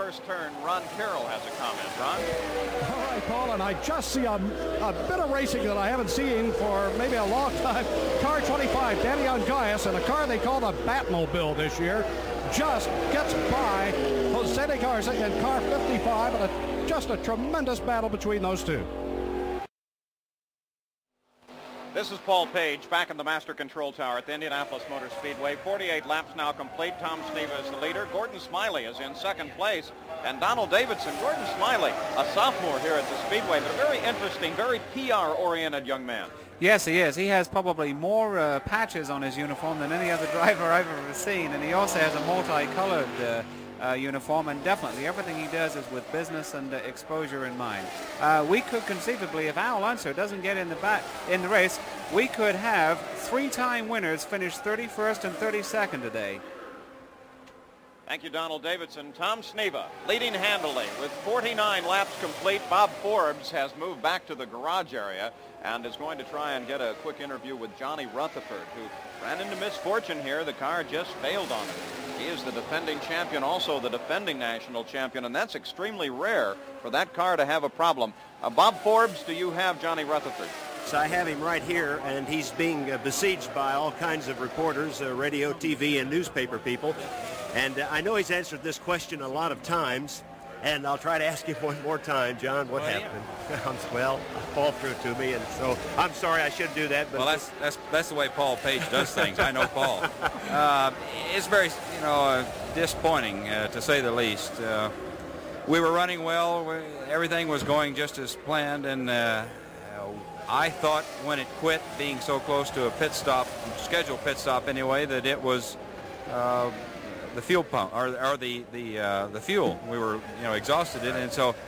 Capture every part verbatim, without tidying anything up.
first turn. Ron Carroll has a comment. Ron? All right, Paul, and I just see a, a bit of racing that I haven't seen for maybe a long time. Car twenty-five, Daniel Gaius, and a car they call the Batmobile this year, just gets by Jose Garza in car fifty-five, and a, just a tremendous battle between those two. This is Paul Page back in the Master Control Tower at the Indianapolis Motor Speedway. forty-eight laps now complete. Tom Sneva is the leader. Gordon Smiley is in second place. And Donald Davidson, Gordon Smiley, a sophomore here at the Speedway, but a very interesting, very P R-oriented young man. Yes, he is. He has probably more uh, patches on his uniform than any other driver I've ever seen. And he also has a multicolored uh, Uh, uniform, and definitely everything he does is with business and uh, exposure in mind. Uh, we could conceivably, if Al Unser doesn't get in the back in the race, we could have three-time winners finish thirty-first and thirty-second today. Thank you, Donald Davidson. Tom Sneva leading handily with forty-nine laps complete. Bob Forbes has moved back to the garage area and is going to try and get a quick interview with Johnny Rutherford, who ran into misfortune here. The car just failed on him. He is the defending champion, also the defending national champion, and that's extremely rare for that car to have a problem. Uh, Bob Forbes, do you have Johnny Rutherford? So I have him right here, and he's being uh, besieged by all kinds of reporters, uh, radio, T V, and newspaper people. And uh, I know he's answered this question a lot of times, and I'll try to ask him one more time. John, what well, happened? Yeah. Well, fall through to me, and so I'm sorry I shouldn't do that. But well, that's that's that's the way Paul Page does things. I know Paul. Uh, it's very, you know, uh, disappointing uh, to say the least. Uh, we were running well. We, everything was going just as planned, and uh, I thought when it quit, being so close to a pit stop, scheduled pit stop anyway, that it was uh, the fuel pump or, or the the uh, the fuel. We were, you know, exhausted in it, and so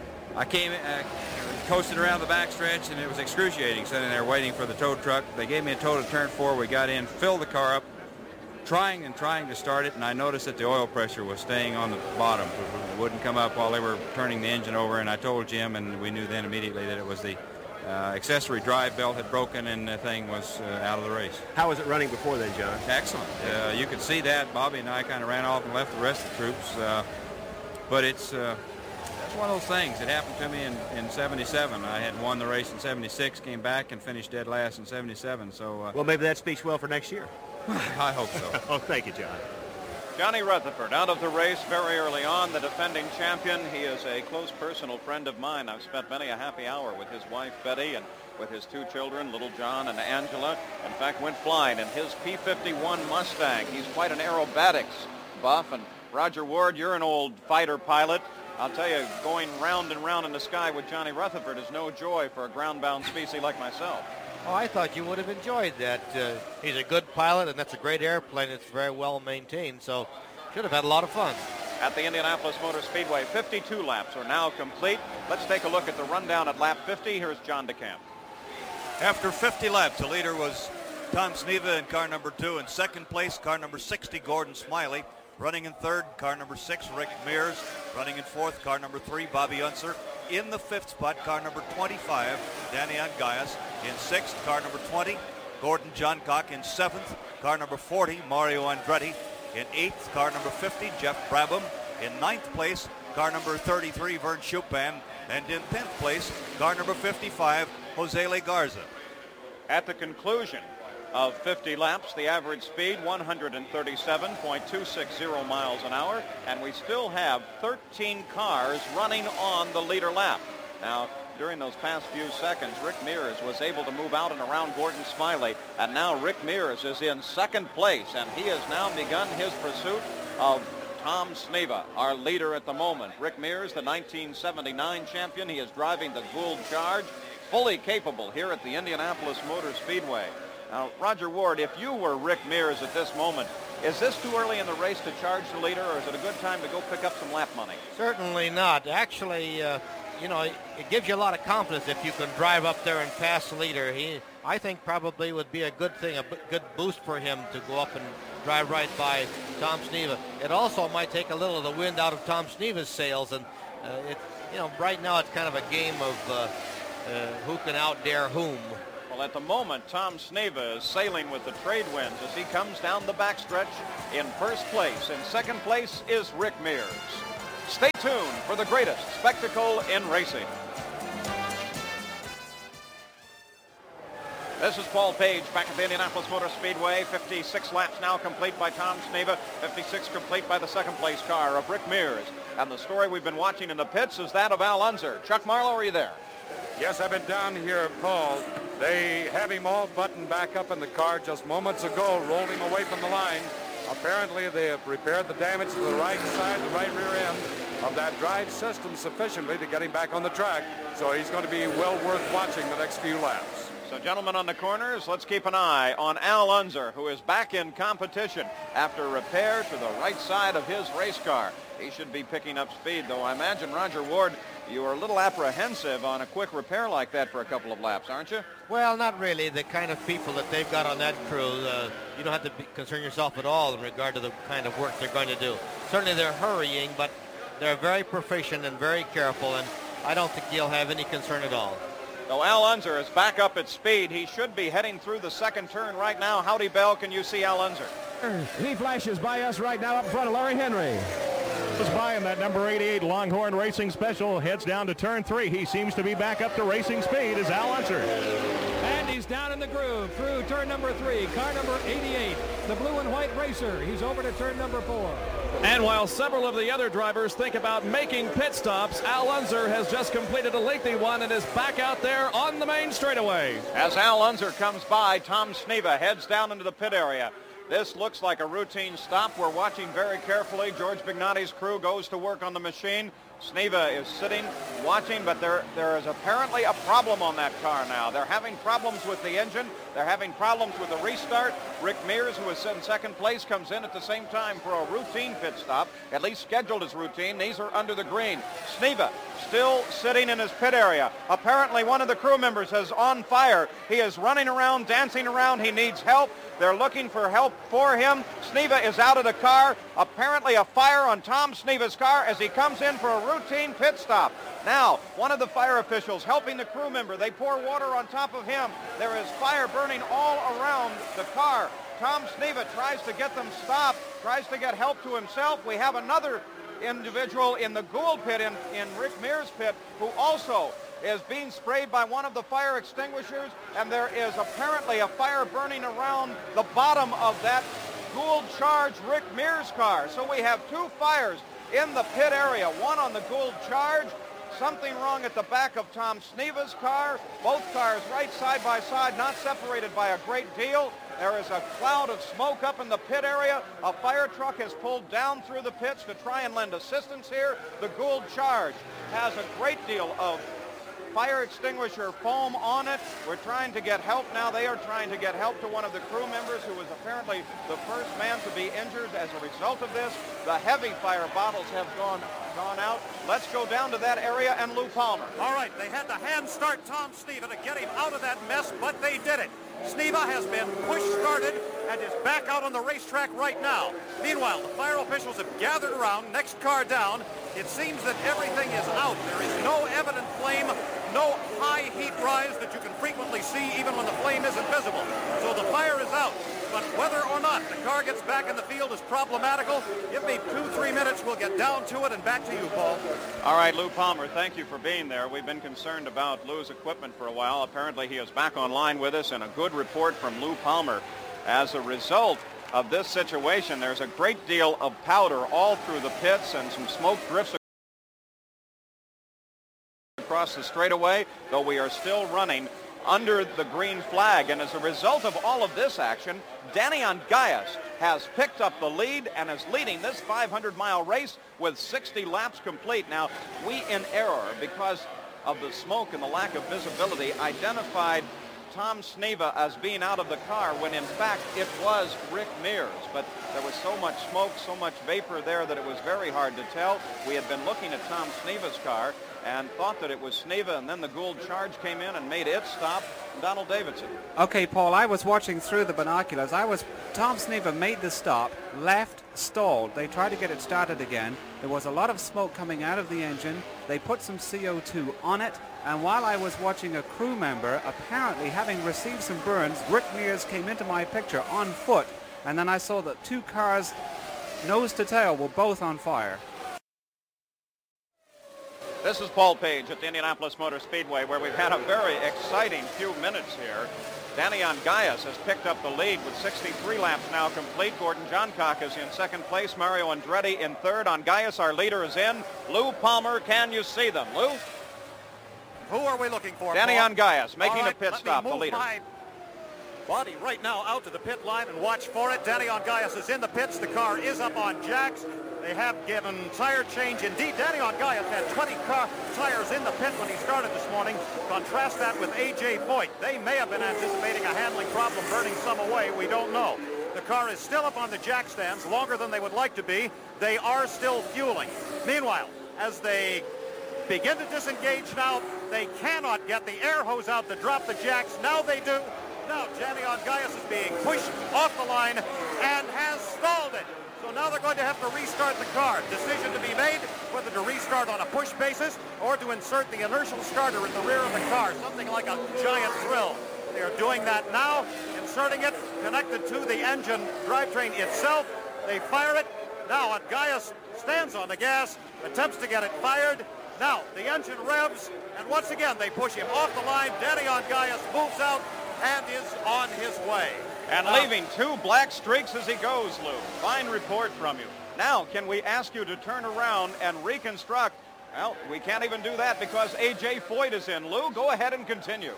I came, uh, coasted around the backstretch, and it was excruciating sitting there waiting for the tow truck. They gave me a tow to turn four. We got in, filled the car up, trying and trying to start it, and I noticed that the oil pressure was staying on the bottom. It wouldn't come up while they were turning the engine over, and I told Jim, and we knew then immediately that it was the uh, accessory drive belt had broken, and the thing was uh, out of the race. How was it running before then, John? Excellent. Uh, you could see that. Bobby and I kind of ran off and left the rest of the troops, uh, but it's uh, that's one of those things. It happened to me in, in seventy-seven. I had won the race in seventy-six, came back and finished dead last in seventy-seven. So uh, well, maybe that speaks well for next year. I hope so. Oh, thank you, John. Johnny Rutherford out of the race very early on, the defending champion. He is a close personal friend of mine. I've spent many a happy hour with his wife, Betty, and with his two children, little John and Angela. In fact, went flying in his P fifty-one Mustang. He's quite an aerobatics buff. And Roger Ward, you're an old fighter pilot. I'll tell you, going round and round in the sky with Johnny Rutherford is no joy for a ground-bound species like myself. Oh, I thought you would have enjoyed that. Uh, he's a good pilot, and that's a great airplane. It's very well maintained, so should have had a lot of fun. At the Indianapolis Motor Speedway, fifty-two laps are now complete. Let's take a look at the rundown at lap fifty. Here's John DeCamp. After fifty laps, the leader was Tom Sneva in car number two. In second place, car number sixty, Gordon Smiley. Running in third, car number six, Rick Mears. Running in fourth, car number three, Bobby Unser. In the fifth spot, car number twenty-five, Danny Angaias. In sixth, car number twenty, Gordon Johncock. In seventh, car number forty, Mario Andretti. In eighth, car number fifty, Jeff Brabham. In ninth place, car number thirty-three, Vern Chupin. And in tenth place, car number fifty-five, Jose Le Garza. At the conclusion of fifty laps, the average speed one hundred thirty-seven point two six zero miles an hour, and we still have thirteen cars running on the leader lap. Now, during those past few seconds, Rick Mears was able to move out and around Gordon Smiley, and now Rick Mears is in second place, and he has now begun his pursuit of Tom Sneva, our leader at the moment. Rick Mears, the nineteen seventy-nine champion, he is driving the Gould Charge, fully capable here at the Indianapolis Motor Speedway. Now, Roger Ward, if you were Rick Mears at this moment, is this too early in the race to charge the leader, or is it a good time to go pick up some lap money? Certainly not. Actually, uh, you know, it, it gives you a lot of confidence if you can drive up there and pass the leader. He, I think, probably would be a good thing, a b- good boost for him to go up and drive right by Tom Sneva. It also might take a little of the wind out of Tom Sneva's sails, and uh, it, you know, right now it's kind of a game of uh, uh, who can outdare whom. Well, at the moment, Tom Sneva is sailing with the trade winds as he comes down the backstretch in first place. In second place is Rick Mears. Stay tuned for the greatest spectacle in racing. This is Paul Page back at the Indianapolis Motor Speedway. fifty-six laps now complete by Tom Sneva. fifty-six complete by the second place car of Rick Mears. And the story we've been watching in the pits is that of Al Unser. Chuck Marlowe, are you there? Yes, I've been down here, Paul. They have him all buttoned back up in the car just moments ago, rolled him away from the line. Apparently, they have repaired the damage to the right side, the right rear end of that drive system sufficiently to get him back on the track. So he's going to be well worth watching the next few laps. So, gentlemen on the corners, let's keep an eye on Al Unser, who is back in competition after repair to the right side of his race car. He should be picking up speed, though I imagine, Roger Ward, you are a little apprehensive on a quick repair like that for a couple of laps, aren't you? Well, not really. The kind of people that they've got on that crew, uh, you don't have to be, concern yourself at all in regard to the kind of work they're going to do. Certainly they're hurrying, but they're very proficient and very careful, and I don't think you'll have any concern at all. So Al Unser is back up at speed. He should be heading through the second turn right now. Howdy, Bell, can you see Al Unser? He flashes by us right now up in front of Larry Henry. Goes by in that number eighty-eight Longhorn Racing Special, heads down to turn three. He seems to be back up to racing speed as Al Unser. And he's down in the groove through turn number three. Car number eighty-eight, the blue and white racer. He's over to turn number four. And while several of the other drivers think about making pit stops, Al Unser has just completed a lengthy one and is back out there on the main straightaway. As Al Unser comes by, Tom Sneva heads down into the pit area. This looks like a routine stop. We're watching very carefully. George Bignotti's crew goes to work on the machine. Sneva is sitting, watching, but there, there is apparently a problem on that car now. They're having problems with the engine. They're having problems with the restart. Rick Mears, who is in second place, comes in at the same time for a routine pit stop, at least scheduled as routine. These are under the green. Sneva still sitting in his pit area. Apparently one of the crew members is on fire. He is running around, dancing around. He needs help. They're looking for help for him. Sneva is out of the car. Apparently a fire on Tom Sneva's car as he comes in for a routine pit stop. Now, one of the fire officials helping the crew member. They pour water on top of him. There is fire burning all around the car. Tom Sneva tries to get them stopped, tries to get help to himself. We have another individual in the Gould pit, in, in Rick Mears' pit, who also is being sprayed by one of the fire extinguishers, and there is apparently a fire burning around the bottom of that Gould Charge Rick Mears car. So we have two fires in the pit area, one on the Gould Charge, something wrong at the back of Tom Sneva's car, both cars right side by side, not separated by a great deal. There is a cloud of smoke up in the pit area. A fire truck has pulled down through the pits to try and lend assistance here. The Gould Charge has a great deal of fire extinguisher foam on it. We're trying to get help now. They are trying to get help to one of the crew members who was apparently the first man to be injured as a result of this. The heavy fire bottles have gone gone out. Let's go down to that area and Lou Palmer. All right, they had to hand start Tom Sneva to get him out of that mess, but they did it. Sneva has been push-started and is back out on the racetrack right now. Meanwhile, the fire officials have gathered around, next car down. It seems that everything is out. There is no evident flame, no high heat rise that you can frequently see even when the flame isn't visible. So the fire is out. But whether or not the car gets back in the field is problematical. Give me two, three minutes. We'll get down to it and back to you, Paul. All right, Lou Palmer, thank you for being there. We've been concerned about Lou's equipment for a while. Apparently he is back online with us, and a good report from Lou Palmer. As a result of this situation, there's a great deal of powder all through the pits and some smoke drifts across the straightaway, though we are still running under the green flag. And as a result of all of this action, Daniel Gaius has picked up the lead and is leading this five hundred mile race with sixty laps complete. Now, we in error, because of the smoke and the lack of visibility, identified Tom Sneva as being out of the car when in fact it was Rick Mears. But there was so much smoke, so much vapor there that it was very hard to tell. We had been looking at Tom Sneva's car and thought that it was Sneva, and then the Gould Charge came in and made it stop. Donald Davidson. Okay, Paul, I was watching through the binoculars. I was, Tom Sneva made the stop, left, stalled. They tried to get it started again. There was a lot of smoke coming out of the engine. They put some C O two on it, and while I was watching a crew member, apparently having received some burns, Rick Mears came into my picture on foot, and then I saw that two cars, nose to tail, were both on fire. This is Paul Page at the Indianapolis Motor Speedway, where we've had a very exciting few minutes here. Daniel Gaius has picked up the lead with sixty-three laps now complete. Gordon Johncock is in second place. Mario Andretti in third. On Gaius, our leader is in. Lou Palmer, can you see them? Lou? Who are we looking for, Daniel Gaius making right, a pit stop, the leader. My body right now out to the pit line and watch for it. Daniel Gaius is in the pits. The car is up on jacks. They have given tire change. Indeed, Daniel Gaius had twenty car tires in the pit when he started this morning. Contrast that with A J Foyt. They may have been anticipating a handling problem, burning some away. We don't know. The car is still up on the jack stands, longer than they would like to be. They are still fueling. Meanwhile, as they begin to disengage now, they cannot get the air hose out to drop the jacks. Now they do. Now Daniel Gaius is being pushed off the line and has stalled it. So now they're going to have to restart the car. Decision to be made whether to restart on a push basis or to insert the inertial starter in the rear of the car, something like a giant drill. They are doing that now, inserting it, connected to the engine drivetrain itself. They fire it. Now Gaius stands on the gas, attempts to get it fired. Now the engine revs, and once again they push him off the line. Daniel Gaius moves out and is on his way. And leaving two black streaks as he goes, Lou. Fine report from you. Now, can we ask you to turn around and reconstruct? Well, we can't even do that because A J Foyt is in. Lou, go ahead and continue.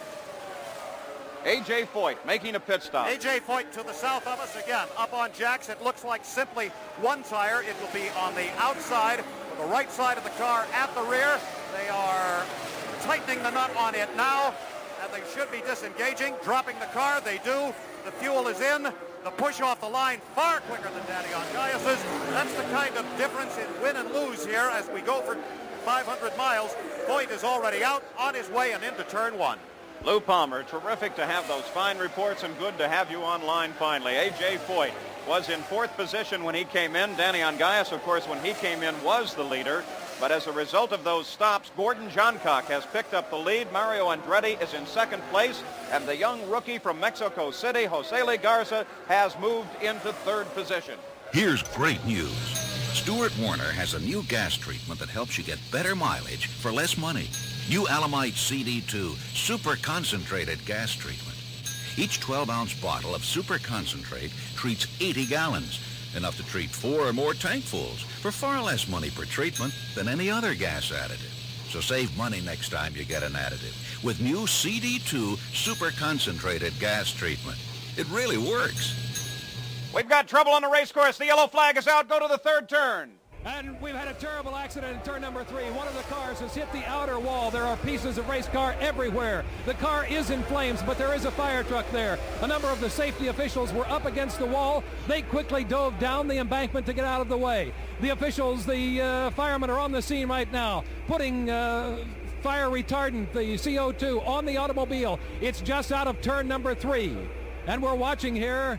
A J Foyt making a pit stop. A J Foyt to the south of us again. Up on jacks, it looks like simply one tire. It will be on the outside, or the right side of the car at the rear. They are tightening the nut on it now, and they should be disengaging, dropping the car. They do. The fuel is in. The push off the line far quicker than Daniel Gaius's. That's the kind of difference in win and lose here as we go for five hundred miles. Foyt is already out, on his way and into turn one. Lou Palmer, terrific to have those fine reports and good to have you online finally. A J Foyt was in fourth position when he came in. Daniel Gaius, of course, when he came in was the leader. But as a result of those stops, Gordon Johncock has picked up the lead. Mario Andretti is in second place. And the young rookie from Mexico City, Jose Garza, has moved into third position. Here's great news. Stuart Warner has a new gas treatment that helps you get better mileage for less money. New Alamite C D two Super Concentrated Gas Treatment. Each twelve ounce bottle of Super Concentrate treats eighty gallons. Enough to treat four or more tankfuls for far less money per treatment than any other gas additive. So save money next time you get an additive with new C D two Super Concentrated Gas Treatment. It really works. We've got trouble on the race course. The yellow flag is out. Go to the third turn. And we've had a terrible accident in turn number three. One of the cars has hit the outer wall. There are pieces of race car everywhere. The car is in flames, but there is a fire truck there. A number of the safety officials were up against the wall. They quickly dove down the embankment to get out of the way. The officials, the uh, firemen are on the scene right now, putting uh, fire retardant, the C O two, on the automobile. It's just out of turn number three. And we're watching here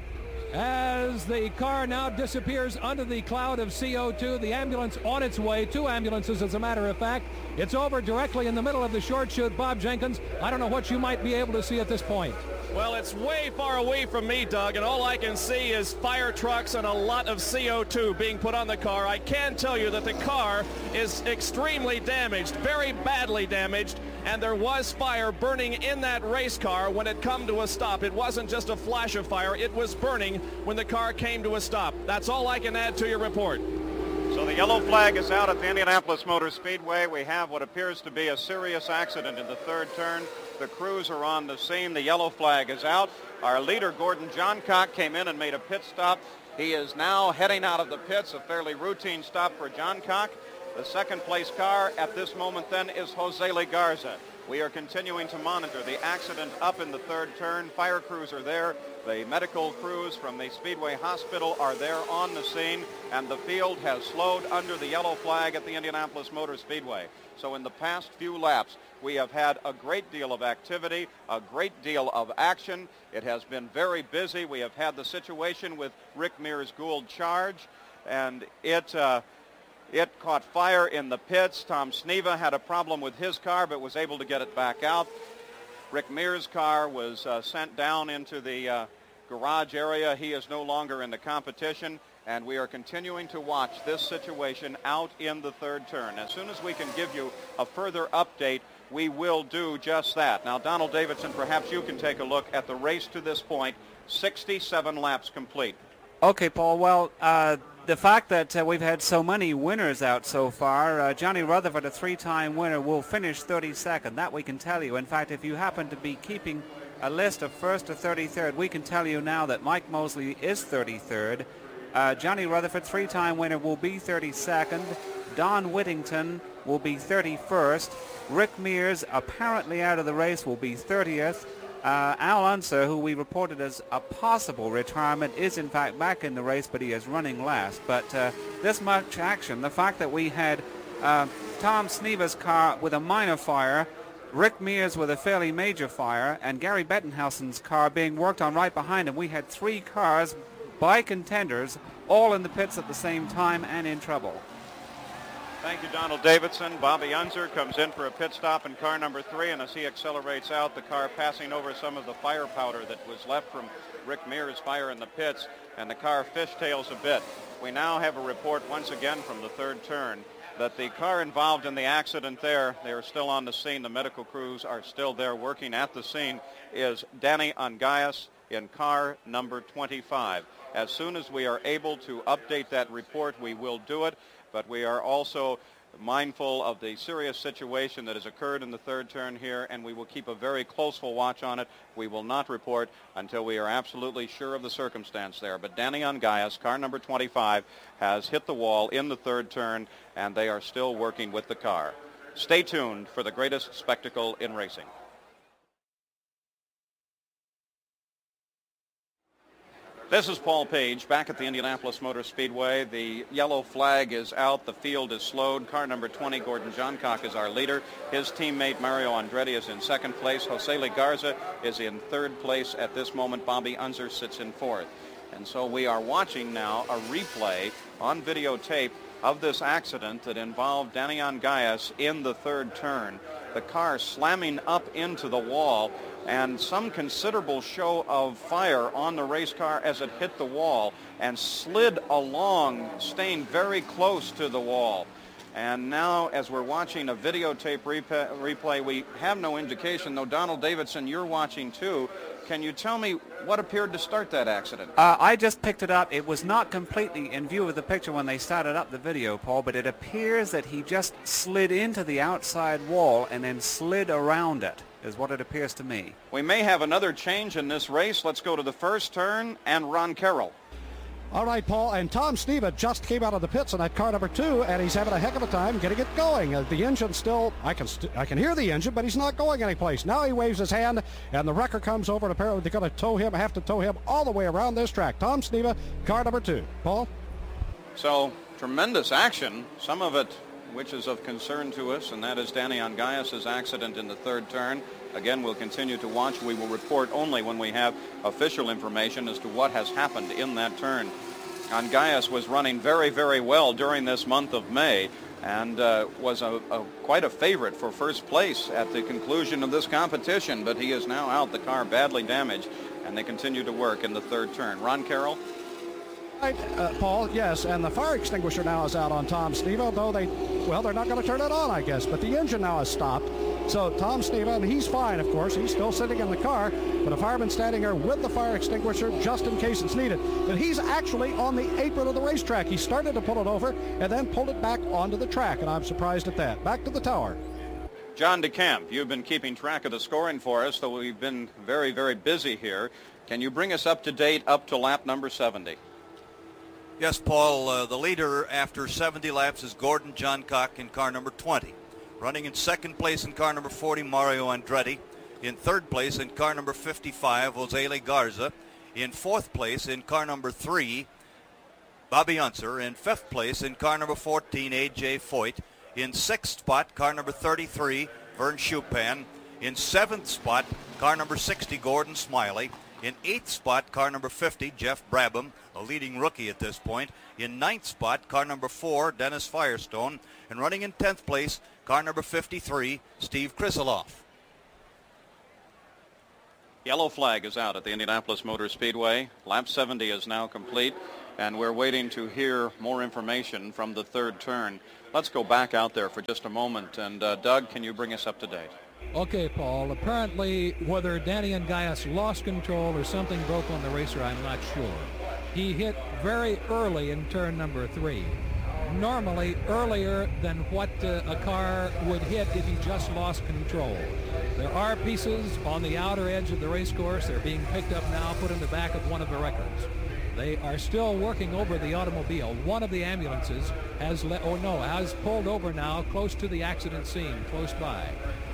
as the car now disappears under the cloud of C O two. The ambulance on its way, two ambulances as a matter of fact. It's over directly in the middle of the short chute. Bob Jenkins, I don't know what you might be able to see at this point. Well, it's way far away from me, Doug, and all I can see is fire trucks and a lot of C O two being put on the car. I can tell you that the car is extremely damaged, very badly damaged, and there was fire burning in that race car when it come to a stop. It wasn't just a flash of fire. It was burning when the car came to a stop. That's all I can add to your report. So the yellow flag is out at the Indianapolis Motor Speedway. We have what appears to be a serious accident in the third turn. The crews are on the scene. The yellow flag is out. Our leader, Gordon Johncock, came in and made a pit stop. He is now heading out of the pits, a fairly routine stop for Johncock. The second place car at this moment then is Jose Garza. We are continuing to monitor the accident up in the third turn. Fire crews are there. The medical crews from the Speedway Hospital are there on the scene, and the field has slowed under the yellow flag at the Indianapolis Motor Speedway. So in the past few laps, we have had a great deal of activity, a great deal of action. It has been very busy. We have had the situation with Rick Mears Gould Charge, and it... Uh, It caught fire in the pits. Tom Sneva had a problem with his car but was able to get it back out. Rick Mears' car was uh, sent down into the uh, garage area. He is no longer in the competition. and we are continuing to watch this situation out in the third turn. As soon as we can give you a further update, we will do just that. Now, Donald Davidson, perhaps you can take a look at the race to this point. sixty-seven laps complete. Okay, Paul. Well, uh, the fact that uh, we've had so many winners out so far, uh, Johnny Rutherford, a three-time winner, will finish thirty-second. That we can tell you. In fact, if you happen to be keeping a list of first to thirty-third, we can tell you now that Mike Mosley is thirty-third. Uh, Johnny Rutherford, three-time winner, will be thirty-second. Don Whittington will be thirty-first. Rick Mears, apparently out of the race, will be thirtieth. Uh, Al Unser, who we reported as a possible retirement, is in fact back in the race, but he is running last. But uh, this much action, the fact that we had uh, Tom Sneva's car with a minor fire, Rick Mears with a fairly major fire, and Gary Bettenhausen's car being worked on right behind him, we had three cars by contenders all in the pits at the same time and in trouble. Thank you, Donald Davidson. Bobby Unser comes in for a pit stop in car number three, and as he accelerates out, the car passing over some of the fire powder that was left from Rick Mears' fire in the pits, and the car fishtails a bit. We now have a report once again from the third turn that the car involved in the accident there, they are still on the scene, the medical crews are still there working at the scene, is Danny Ongais in car number twenty-five. As soon as we are able to update that report, we will do it. But we are also mindful of the serious situation that has occurred in the third turn here, and we will keep a very close watch on it. We will not report until we are absolutely sure of the circumstance there. But Danny Ongais, car number twenty-five, has hit the wall in the third turn, and they are still working with the car. Stay tuned for the greatest spectacle in racing. This is Paul Page back at the Indianapolis Motor Speedway. The yellow flag is out. The field is slowed. Car number twenty, Gordon Johncock, is our leader. His teammate Mario Andretti is in second place. Jose Legarza is in third place at this moment. Bobby Unser sits in fourth. And so we are watching now a replay on videotape of this accident that involved Danny Ongais in the third turn. The car slamming up into the wall, and some considerable show of fire on the race car as it hit the wall and slid along, staying very close to the wall. And now, as we're watching a videotape replay, replay, we have no indication, though Donald Davidson, you're watching too. Can you tell me what appeared to start that accident? Uh, I just picked it up. It was not completely in view of the picture when they started up the video, Paul, but it appears that he just slid into the outside wall and then slid around it, is what it appears to me. We may have another change in this race. Let's go to the first turn and Ron Carroll. All right, Paul, and Tom Sneva just came out of the pits in that car number two, and he's having a heck of a time getting it going. Uh, the engine still, I can st- I can hear the engine, but he's not going anyplace. Now he waves his hand, and the wrecker comes over, and apparently they're going to tow him, have to tow him all the way around this track. Tom Sneva, car number two. Paul? So, tremendous action, some of it which is of concern to us, and that is Danny Ongais' accident in the third turn. Again, we'll continue to watch. We will report only when we have official information as to what has happened in that turn. Ongais was running very, very well during this month of May and uh, was a, a, quite a favorite for first place at the conclusion of this competition, but he is now out, the car badly damaged, and they continue to work in the third turn. Ron Carroll? Right, uh, Paul, yes, and the fire extinguisher now is out on Tom Sneva, though they, well, they're not going to turn it on, I guess, but the engine now has stopped. So Tom Sneva, and he's fine, of course, he's still sitting in the car, but a fireman standing there with the fire extinguisher just in case it's needed. But he's actually on the apron of the racetrack. He started to pull it over and then pulled it back onto the track, and I'm surprised at that. Back to the tower. John DeCamp, you've been keeping track of the scoring for us, though we've been very, very busy here. Can you bring us up to date up to lap number seventy? Yes, Paul, uh, the leader after seventy laps is Gordon Johncock in car number twenty. Running in second place in car number forty, Mario Andretti. In third place in car number fifty-five, Jose Legarza. In fourth place in car number three, Bobby Unser. In fifth place in car number fourteen, A J Foyt. In sixth spot, car number thirty-three, Vern Schupan. In seventh spot, car number sixty, Gordon Smiley. In eighth spot, car number fifty, Jeff Brabham, a leading rookie at this point. In ninth spot, car number four, Dennis Firestone. And running in tenth place, car number fifty-three, Steve Krisiloff. Yellow flag is out at the Indianapolis Motor Speedway. Lap seventy is now complete, and we're waiting to hear more information from the third turn. Let's go back out there for just a moment. And uh, Doug, can you bring us up to date? Okay, Paul. Apparently, whether Danny Ungayas lost control or something broke on the racer, I'm not sure. He hit very early in turn number three. Normally earlier than what uh, a car would hit if he just lost control. There are pieces on the outer edge of the race course. They're being picked up now, put in the back of one of the wreckers. They are still working over the automobile. One of the ambulances has let, oh no, has pulled over now close to the accident scene, close by.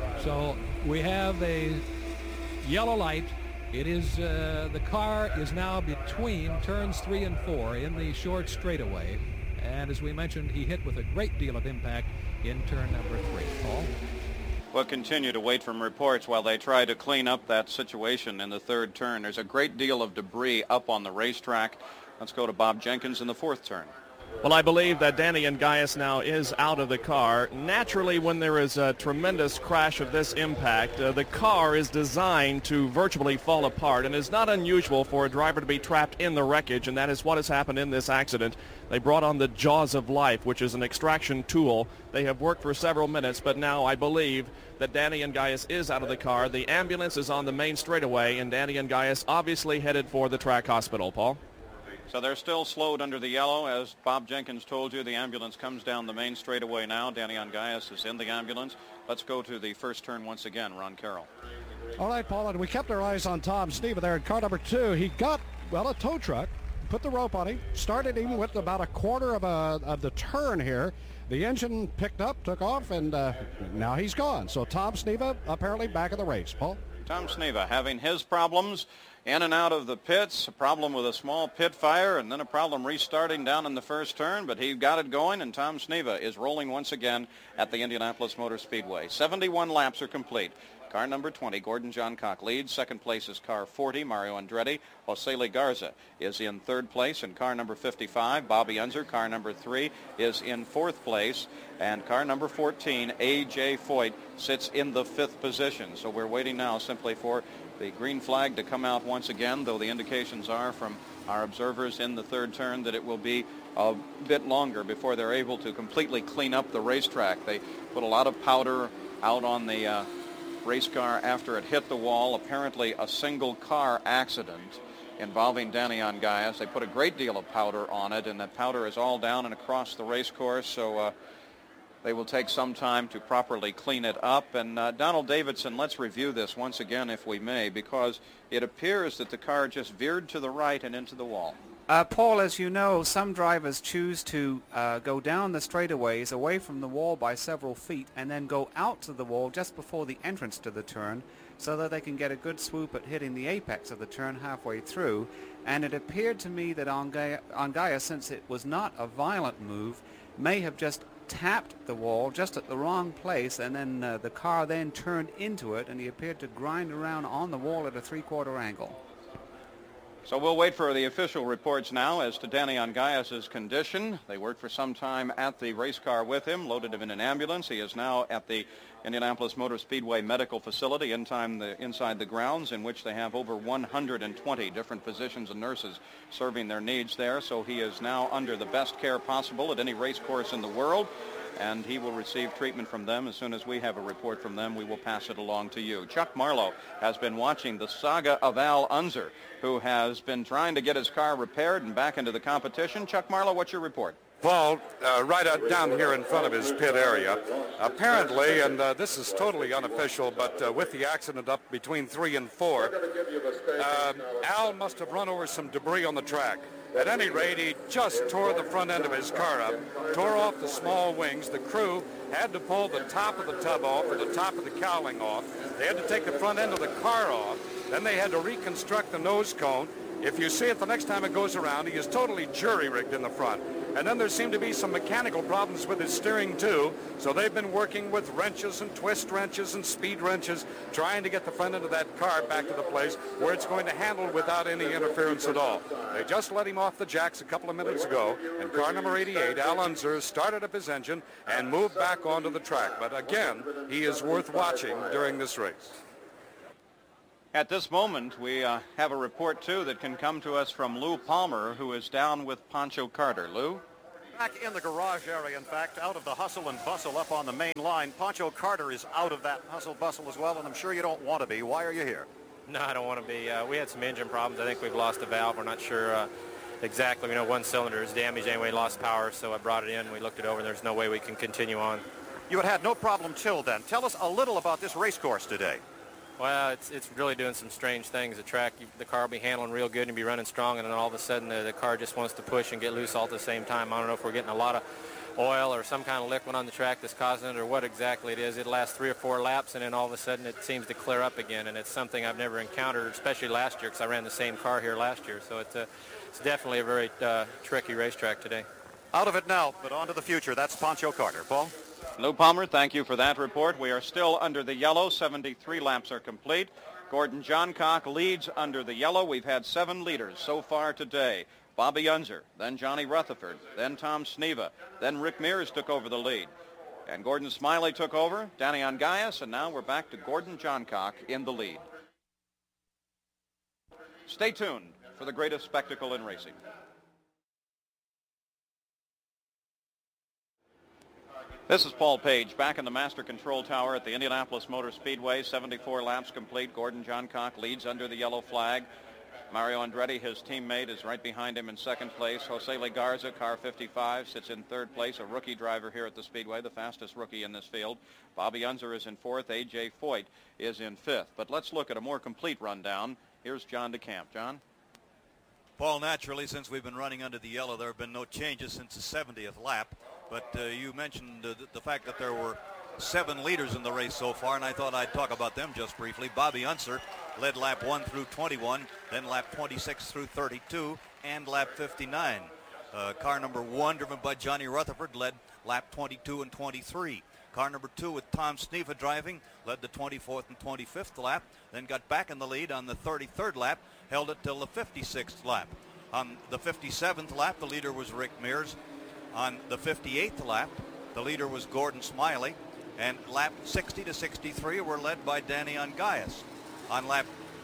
So we have a yellow light. It is, uh, the car is now between turns three and four in the short straightaway. And as we mentioned, he hit with a great deal of impact in turn number three. Paul? We'll continue to wait for reports while they try to clean up that situation in the third turn. There's a great deal of debris up on the racetrack. Let's go to Bob Jenkins in the fourth turn. Well, I believe that Danny Ungayas now is out of the car. Naturally, when there is a tremendous crash of this impact, uh, the car is designed to virtually fall apart, and it's not unusual for a driver to be trapped in the wreckage, and that is what has happened in this accident. They brought on the Jaws of Life, which is an extraction tool. They have worked for several minutes, but now I believe that Danny Ungayas is out of the car. The ambulance is on the main straightaway, and Danny Ungayas obviously headed for the track hospital. Paul? So they're still slowed under the yellow. As Bob Jenkins told you, the ambulance comes down the main straightaway now. Danny Ungayas is in the ambulance. Let's go to the first turn once again. Ron Carroll. All right, Paul, and we kept our eyes on Tom Sneva there in car number two. He got, well, a tow truck, put the rope on him, started him with about a quarter of, a, of the turn here. The engine picked up, took off, and uh, now he's gone. So Tom Sneva apparently back in the race. Paul? Tom Sneva having his problems in and out of the pits, a problem with a small pit fire, and then a problem restarting down in the first turn, but he got it going, and Tom Sneva is rolling once again at the Indianapolis Motor Speedway. seventy-one laps are complete. Car number twenty, Gordon Johncock leads. Second place is car forty, Mario Andretti. Jose Garza is in third place, and car number fifty-five, Bobby Unser, car number three, is in fourth place, and car number fourteen, A J Foyt, sits in the fifth position. So we're waiting now simply for the green flag to come out once again, though the indications are from our observers in the third turn that it will be a bit longer before they're able to completely clean up the racetrack. They put a lot of powder out on the uh, race car after it hit the wall, apparently a single car accident involving Danny Ungayas. They put a great deal of powder on it, and that powder is all down and across the race course, so uh, they will take some time to properly clean it up. And uh, Donald Davidson, let's review this once again if we may, because it appears that the car just veered to the right and into the wall. Uh, Paul, as you know, some drivers choose to uh, go down the straightaways away from the wall by several feet and then go out to the wall just before the entrance to the turn so that they can get a good swoop at hitting the apex of the turn halfway through. And it appeared to me that Ungayas, since it was not a violent move, may have just tapped the wall just at the wrong place, and then uh, the car then turned into it, and he appeared to grind around on the wall at a three-quarter angle. So we'll wait for the official reports now as to Danny Ungayas' condition. They worked for some time at the race car with him, loaded him in an ambulance. He is now at the Indianapolis Motor Speedway Medical Facility in time the, inside the grounds, in which they have over one hundred twenty different physicians and nurses serving their needs there. So he is now under the best care possible at any race course in the world, and he will receive treatment from them. As soon as we have a report from them, we will pass it along to you. Chuck Marlowe has been watching the saga of Al Unser, who has been trying to get his car repaired and back into the competition. Chuck Marlowe, what's your report? Paul, uh, right out down here in front of his pit area, apparently, and uh, this is totally unofficial, but uh, with the accident up between three and four, uh, Al must have run over some debris on the track. At any rate, he just tore the front end of his car up, tore off the small wings. The crew had to pull the top of the tub off or the top of the cowling off. They had to take the front end of the car off. Then they had to reconstruct the nose cone. If you see it the next time it goes around, he is totally jury-rigged in the front. And then there seemed to be some mechanical problems with his steering, too. So they've been working with wrenches and twist wrenches and speed wrenches, trying to get the front end of that car back to the place where it's going to handle without any interference at all. They just let him off the jacks a couple of minutes ago, and car number eighty-eight, Al Unser, started up his engine and moved back onto the track. But again, he is worth watching during this race. At this moment, we uh, have a report, too, that can come to us from Lou Palmer, who is down with Pancho Carter. Lou? Back in the garage area, in fact, out of the hustle and bustle up on the main line. Pancho Carter is out of that hustle bustle as well, and I'm sure you don't want to be. Why are you here? No, I don't want to be. Uh, we had some engine problems. I think we've lost a valve. We're not sure uh, exactly. We know one cylinder is damaged anyway, lost power, so I brought it in. We looked it over, and there's no way we can continue on. You had had no problem till then. Tell us a little about this race course today. Well, it's it's really doing some strange things. The track, you, the car will be handling real good and be running strong, and then all of a sudden the, the car just wants to push and get loose all at the same time. I don't know if we're getting a lot of oil or some kind of liquid on the track that's causing it or what exactly it is. It lasts three or four laps, and then all of a sudden it seems to clear up again, and it's something I've never encountered, especially last year because I ran the same car here last year. So it's, a, it's definitely a very uh, tricky racetrack today. Out of it now, but on to the future. That's Pancho Carter. Paul? Lou Palmer, thank you for that report. We are still under the yellow. seventy-three laps are complete. Gordon Johncock leads under the yellow. We've had seven leaders so far today. Bobby Unser, then Johnny Rutherford, then Tom Sneva, then Rick Mears took over the lead. And Gordon Smiley took over, Danny Ongais, and now we're back to Gordon Johncock in the lead. Stay tuned for the greatest spectacle in racing. This is Paul Page back in the Master Control Tower at the Indianapolis Motor Speedway. seventy-four laps complete. Gordon Johncock leads under the yellow flag. Mario Andretti, his teammate, is right behind him in second place. Jose Legarza, car fifty-five, sits in third place, a rookie driver here at the Speedway, the fastest rookie in this field. Bobby Unser is in fourth. A J. Foyt is in fifth. But let's look at a more complete rundown. Here's John DeCamp. John? Paul, naturally, since we've been running under the yellow, there have been no changes since the seventieth lap. But uh, you mentioned uh, the fact that there were seven leaders in the race so far, and I thought I'd talk about them just briefly. Bobby Unser led lap one through twenty-one, then lap twenty-six through thirty-two, and lap fifty-nine. Uh, car number one, driven by Johnny Rutherford, led lap twenty-two and twenty-three. Car number two with Tom Sneva driving led the twenty-fourth and twenty-fifth lap, then got back in the lead on the thirty-third lap, held it till the fifty-sixth lap. On the fifty-seventh lap, the leader was Rick Mears. On the fifty-eighth lap, the leader was Gordon Smiley, and lap sixty to sixty-three were led by Danny Ongais. On lap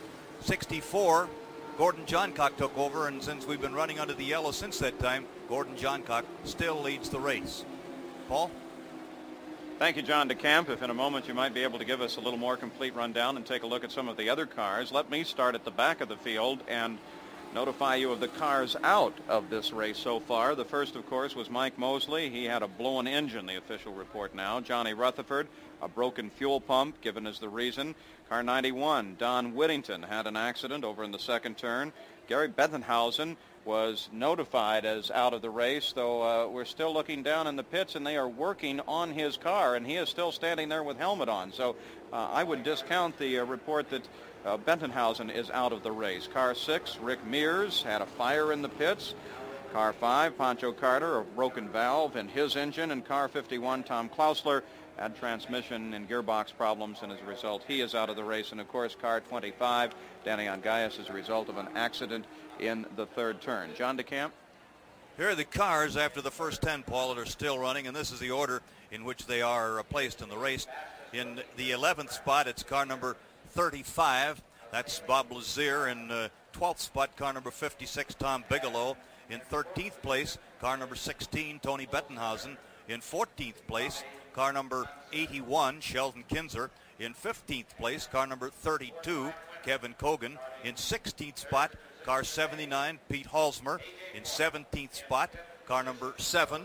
sixty-four, Gordon Johncock took over, and since we've been running under the yellow since that time, Gordon Johncock still leads the race. Paul? Thank you, John DeCamp. If in a moment you might be able to give us a little more complete rundown and take a look at some of the other cars. Let me start at the back of the field and notify you of the cars out of this race so far. The first, of course, was Mike Mosley. He had a blown engine, the official report now. Johnny Rutherford, a broken fuel pump, given as the reason. Car ninety-one, Don Whittington, had an accident over in the second turn. Gary Bethenhausen was notified as out of the race, though uh, we're still looking down in the pits, and they are working on his car, and he is still standing there with helmet on. So uh, I would discount the uh, report that Uh, Bentenhausen is out of the race. Car six, Rick Mears, had a fire in the pits. Car five, Pancho Carter, a broken valve in his engine. And car fifty-one, Tom Klausler, had transmission and gearbox problems, and as a result, he is out of the race. And, of course, car twenty-five, Danny Ongais, as a result of an accident in the third turn. John DeCamp? Here are the cars after the first ten, Paul, that are still running, and this is the order in which they are uh, placed in the race. In the eleventh spot, it's car number thirty-five. That's Bob Lazier. In uh, twelfth spot, car number fifty-six, Tom Bigelow. In thirteenth place, car number sixteen, Tony Bettenhausen. In fourteenth place, car number eighty-one, Sheldon Kinzer. In fifteenth place, car number thirty-two, Kevin Cogan. In sixteenth spot, car seventy-nine, Pete Halsmer. In seventeenth spot, car number seven,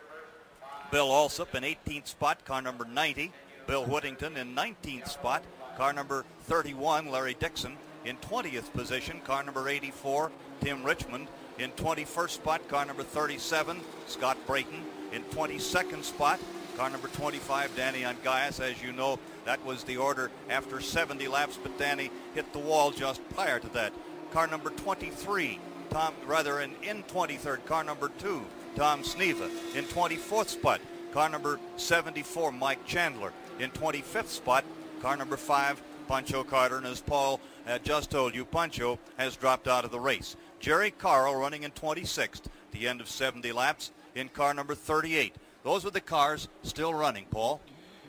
Bill Alsop. In eighteenth spot, car number ninety, Bill Whittington. In nineteenth spot, car number thirty-one, Larry Dixon. In twentieth position, car number eighty-four, Tim Richmond. In twenty-first spot, car number thirty-seven, Scott Brayton. In twenty-second spot, car number twenty-five, Danny Ongais. As you know, that was the order after seventy laps, but Danny hit the wall just prior to that. Car number twenty-three, Tom, rather in, in twenty-third, car number two, Tom Sneva. In twenty-fourth spot, car number seventy-four, Mike Chandler. In twenty-fifth spot, car number five, Pancho Carter, and as Paul uh, just told you, Pancho has dropped out of the race. Jerry Carl running in twenty-sixth, the end of seventy laps, in car number thirty-eight. Those were the cars still running, Paul.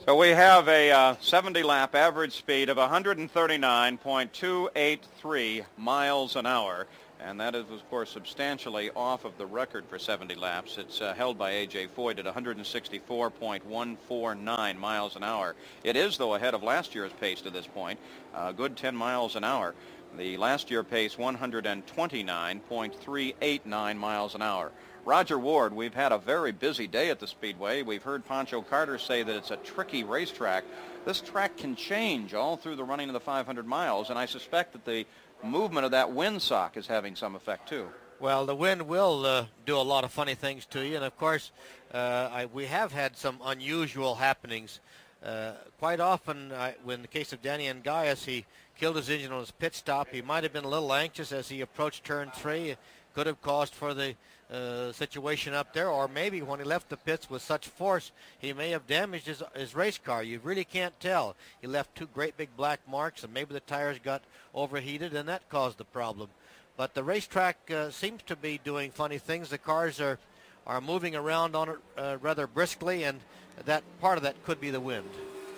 So we have a uh, seventy lap average speed of one thirty-nine point two eight three miles an hour. And that is, of course, substantially off of the record for seventy laps. It's uh, held by A J Foyt at one sixty-four point one four nine miles an hour. It is, though, ahead of last year's pace to this point, a good ten miles an hour. The last year pace, one twenty-nine point three eight nine miles an hour. Roger Ward, we've had a very busy day at the Speedway. We've heard Pancho Carter say that it's a tricky racetrack. This track can change all through the running of the five hundred miles, and I suspect that the movement of that windsock is having some effect too. Well, the wind will uh, do a lot of funny things to you, and of course, uh, I, we have had some unusual happenings. Uh, quite often, uh, in the case of Danny Angayas, he killed his engine on his pit stop. He might have been a little anxious as he approached turn three. It could have caused for the uh, situation up there, or maybe when he left the pits with such force, he may have damaged his, his race car. You really can't tell. He left two great big black marks, and maybe the tires got overheated, and that caused the problem. But the racetrack uh, seems to be doing funny things. The cars are, are moving around on it uh, rather briskly, and that part of that could be the wind.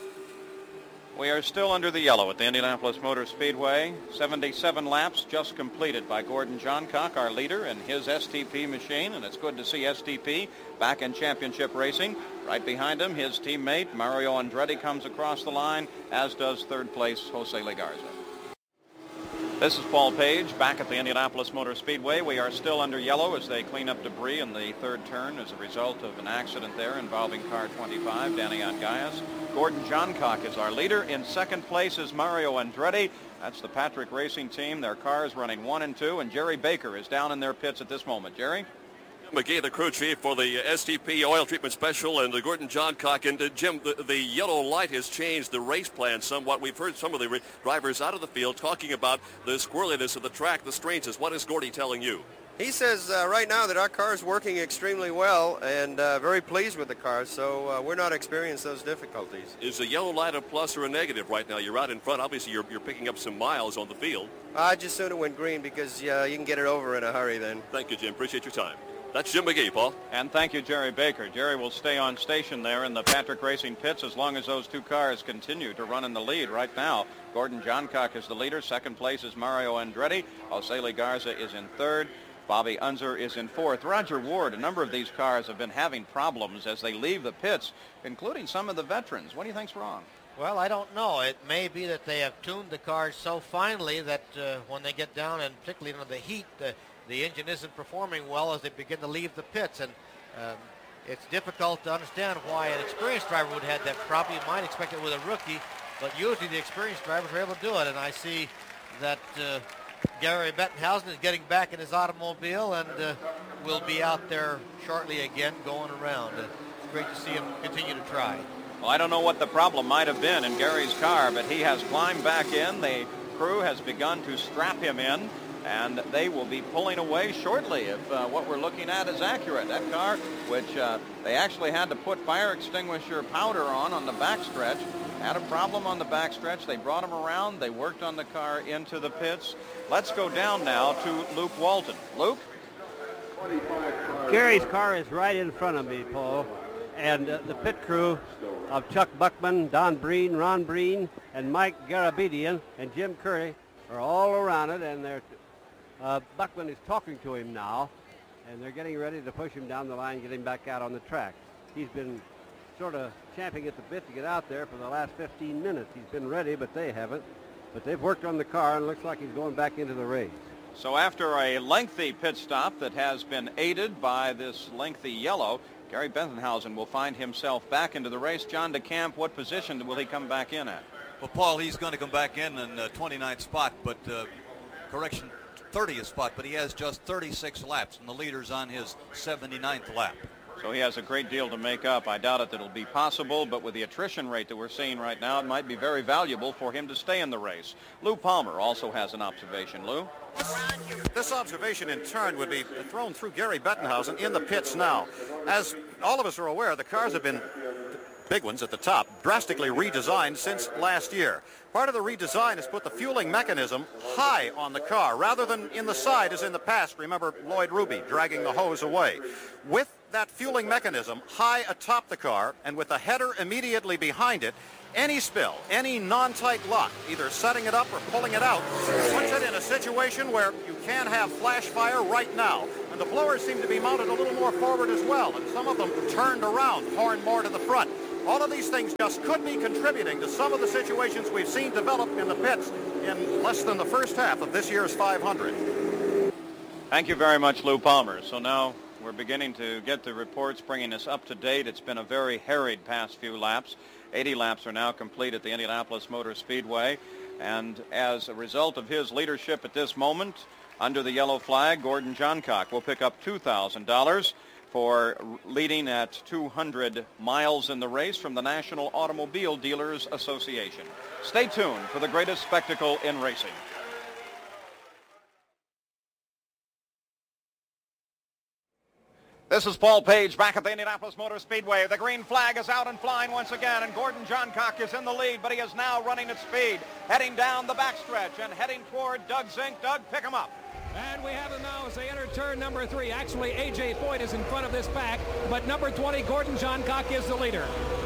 We are still under the yellow at the Indianapolis Motor Speedway. seventy-seven laps just completed by Gordon Johncock, our leader, in his S T P machine, and it's good to see S T P back in championship racing. Right behind him, his teammate Mario Andretti comes across the line, as does third place Jose Legarza. This is Paul Page back at the Indianapolis Motor Speedway. We are still under yellow as they clean up debris in the third turn as a result of an accident there involving car twenty-five, Danny Angayas. Gordon Johncock is our leader. In second place is Mario Andretti. That's the Patrick Racing team. Their cars running one and two, and Jerry Baker is down in their pits at this moment. Jerry? McGee, the crew chief for the S T P oil treatment special, and the Gordon Johncock. And uh, Jim, the, the yellow light has changed the race plan somewhat. We've heard some of the drivers out of the field talking about the squirreliness of the track, the strangeness. What is Gordy telling you? He says uh, right now that our car is working extremely well and uh, very pleased with the car, so uh, we're not experiencing those difficulties. Is the yellow light a plus or a negative right now? You're out in front. Obviously, you're, you're picking up some miles on the field. I just sooner went green because uh, you can get it over in a hurry then. Thank you, Jim. Appreciate your time. That's Jim McGee, Paul. And thank you, Jerry Baker. Jerry will stay on station there in the Patrick Racing pits as long as those two cars continue to run in the lead. Right now, Gordon Johncock is the leader. Second place is Mario Andretti. Jose Legarza is in third. Bobby Unser is in fourth. Roger Ward, a number of these cars have been having problems as they leave the pits, including some of the veterans. What do you think's wrong? Well, I don't know. It may be that they have tuned the cars so finely that uh, when they get down, and particularly under the heat, the, the engine isn't performing well as they begin to leave the pits. And um, it's difficult to understand why an experienced driver would have that problem. You might expect it with a rookie, but usually the experienced drivers are able to do it. And I see that uh, Gary Bettenhausen is getting back in his automobile and uh, will be out there shortly again going around. Uh, it's great to see him continue to try. Well, I don't know what the problem might have been in Gary's car, but he has climbed back in. The crew has begun to strap him in, and they will be pulling away shortly if uh, what we're looking at is accurate. That car, which uh, they actually had to put fire extinguisher powder on on the backstretch, had a problem on the backstretch. They brought him around. They worked on the car into the pits. Let's go down now to Luke Walton. Luke? Gary's car is right in front of me, Paul, and uh, the pit crew of Chuck Buckman, Don Breen, Ron Breen, and Mike Garabedian, and Jim Curry are all around it, and they're, uh, Buckman is talking to him now, and they're getting ready to push him down the line, get him back out on the track. He's been sort of champing at the bit to get out there for the last fifteen minutes. He's been ready, but they haven't. But they've worked on the car, and it looks like he's going back into the race. So after a lengthy pit stop that has been aided by this lengthy yellow, Gary Bettenhausen will find himself back into the race. John DeCamp, what position will he come back in at? Well, Paul, he's going to come back in in the twenty-ninth spot, but uh, correction, thirtieth spot, but he has just thirty-six laps, and the leader's on his seventy-ninth lap. So he has a great deal to make up. I doubt it that it'll be possible, but with the attrition rate that we're seeing right now, it might be very valuable for him to stay in the race. Lou Palmer also has an observation. Lou? This observation in turn would be thrown through Gary Bettenhausen in the pits now. As all of us are aware, the cars have been, big ones at the top, drastically redesigned since last year. Part of the redesign has put the fueling mechanism high on the car rather than in the side as in the past. Remember Lloyd Ruby dragging the hose away. With that fueling mechanism high atop the car and with a header immediately behind it, any spill, any non-tight lock, either setting it up or pulling it out, puts it in a situation where you can have flash fire right now. And the blowers seem to be mounted a little more forward as well, and some of them turned around, pouring more to the front. All of these things just could be contributing to some of the situations we've seen develop in the pits in less than the first half of this year's five hundred. Thank you very much, Lou Palmer. So now we're beginning to get the reports bringing us up to date. It's been a very harried past few laps. eighty laps are now complete at the Indianapolis Motor Speedway. And as a result of his leadership at this moment, under the yellow flag, Gordon Johncock will pick up two thousand dollars for leading at two hundred miles in the race from the National Automobile Dealers Association. Stay tuned for the greatest spectacle in racing. This is Paul Page back at the Indianapolis Motor Speedway. The green flag is out and flying once again, and Gordon Johncock is in the lead, but he is now running at speed, heading down the backstretch and heading toward Doug Zink. Doug, pick him up. And we have them now as they enter turn number three. Actually, A J Foyt is in front of this pack, but number twenty, Gordon Johncock, is the leader.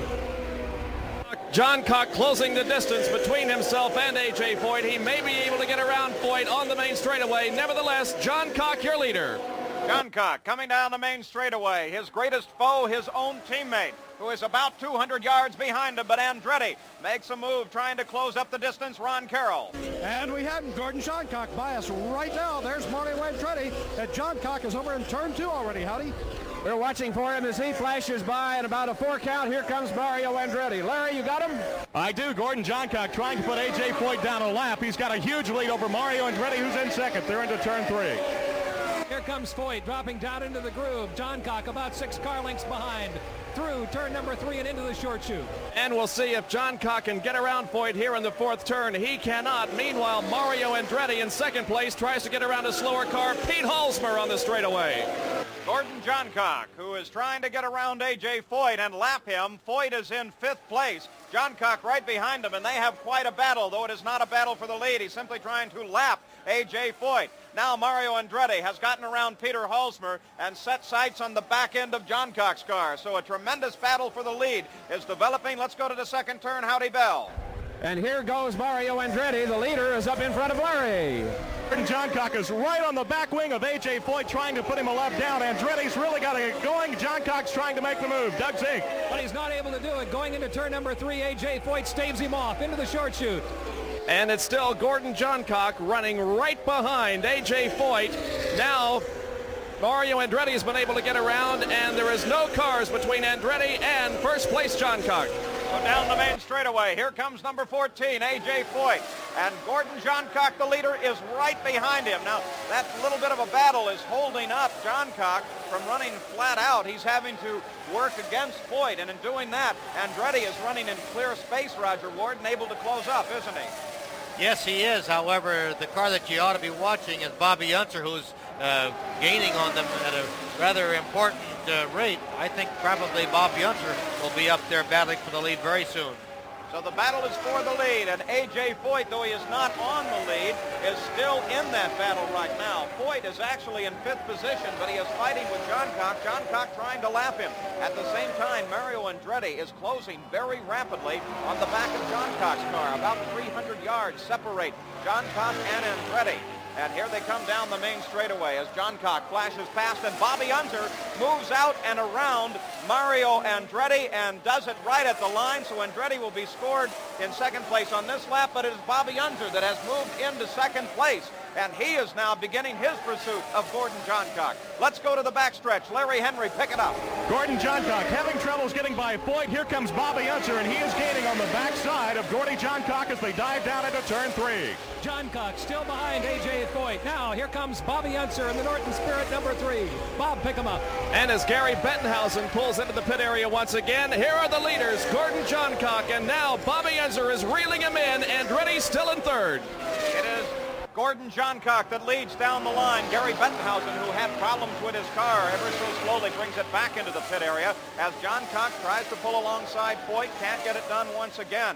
Johncock closing the distance between himself and A J Foyt. He may be able to get around Foyt on the main straightaway. Nevertheless, Johncock, your leader. Johncock coming down the main straightaway. His greatest foe, his own teammate, who is about two hundred yards behind him. But Andretti makes a move trying to close up the distance. Ron Carroll. And we have Gordon Johncock by us right now. There's Mario Andretti. And Johncock is over in turn two already. Howdy. We're watching for him as he flashes by at about a four count. Here comes Mario Andretti. Larry, you got him? I do. Gordon Johncock trying to put A J Foyt down a lap. He's got a huge lead over Mario Andretti, who's in second. They're into turn three. Here comes Foyt dropping down into the groove. Johncock about six car lengths behind. Through turn number three and into the short chute. And we'll see if Johncock can get around Foyt here in the fourth turn. He cannot. Meanwhile, Mario Andretti in second place tries to get around a slower car. Pete Halsmer on the straightaway. Gordon Johncock, who is trying to get around A J Foyt and lap him. Foyt is in fifth place. Johncock right behind him, and they have quite a battle, though it is not a battle for the lead. He's simply trying to lap A J Foyt. Now Mario Andretti has gotten around Peter Halsmer and set sights on the back end of Johncock's car. So a tremendous battle for the lead is developing. Let's go to the second turn. Howdy Bell. And here goes Mario Andretti. The leader is up in front of Larry. Gordon Johncock is right on the back wing of A J Foyt, trying to put him a lap down. Andretti's really got to get going. Johncock's trying to make the move. Doug Zink. But he's not able to do it. Going into turn number three, A J Foyt staves him off into the short chute. And it's still Gordon Johncock running right behind A J Foyt. Now Mario Andretti has been able to get around, and there is no cars between Andretti and first place Johncock. So down the main straightaway, here comes number fourteen, A J Foyt. And Gordon Johncock, the leader, is right behind him. Now, that little bit of a battle is holding up Johncock from running flat out. He's having to work against Foyt, and in doing that, Andretti is running in clear space, Roger Ward, and able to close up, isn't he? Yes, he is. However, the car that you ought to be watching is Bobby Unser, who's uh, gaining on them at a rather important uh, rate. I think probably Bobby Unser will be up there battling for the lead very soon. So the battle is for the lead, and A J Foyt, though he is not on the lead, is still in that battle right now. Foyt is actually in fifth position, but he is fighting with Johncock. Johncock trying to lap him. At the same time, Mario Andretti is closing very rapidly on the back of Johncock's car. About three hundred yards separate Johncock and Andretti. And here they come down the main straightaway as Johncock flashes past, and Bobby Unser moves out and around Mario Andretti and does it right at the line. So Andretti will be scored in second place on this lap, but it is Bobby Unser that has moved into second place. And he is now beginning his pursuit of Gordon Johncock. Let's go to the backstretch. Larry Henry, pick it up. Gordon Johncock having troubles getting by Foyt. Here comes Bobby Unser, and he is gaining on the backside of Gordon Johncock as they dive down into turn three. Johncock still behind A J Foyt. Now here comes Bobby Unser in the Norton Spirit number three. Bob, pick him up. And as Gary Bettenhausen pulls into the pit area once again, here are the leaders, Gordon Johncock, and now Bobby Unser is reeling him in. Andretti still in third. It is Gordon Johncock that leads down the line. Gary Bettenhausen, who had problems with his car, ever so slowly brings it back into the pit area as Johncock tries to pull alongside Foyt. Can't get it done once again.